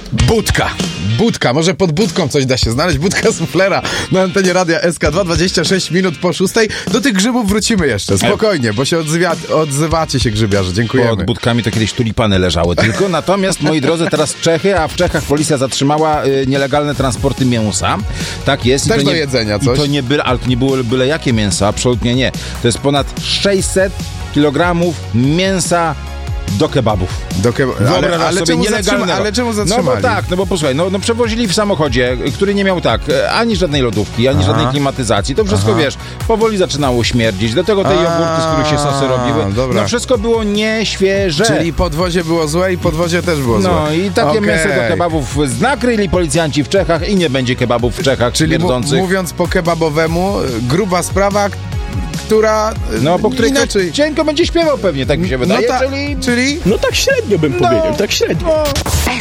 Budka, może pod budką coś da się znaleźć. Budka suflera na antenie Radia SK2, 26 minut po 6. Do tych grzybów wrócimy jeszcze, spokojnie, bo się odzywacie się, grzybiarze, dziękujemy. Pod budkami to kiedyś tulipany leżały tylko. Natomiast, moi drodzy, teraz Czechy, a w Czechach policja zatrzymała nielegalne transporty mięsa. Tak jest. Też do jedzenia coś. Ale to nie było byle jakie mięso, absolutnie nie. To jest ponad 600 kilogramów mięsa do kebabów. Ale czemu zatrzymali? No bo posłuchaj, przewozili w samochodzie, który nie miał ani żadnej lodówki, ani żadnej klimatyzacji. To wszystko, wiesz, powoli zaczynało śmierdzić. Do tego te jogurty, z których się sosy robiły. Dobra. No wszystko było nieświeże. Czyli podwozie było złe i podwozie też było złe. No i takie mięso do kebabów nakryli policjanci w Czechach i nie będzie kebabów w Czechach. Czyli mówiąc po kebabowemu, gruba sprawa, która po której inaczej cienko będzie śpiewał pewnie, tak mi się wydaje. Czyli? No tak średnio bym powiedział, tak średnio.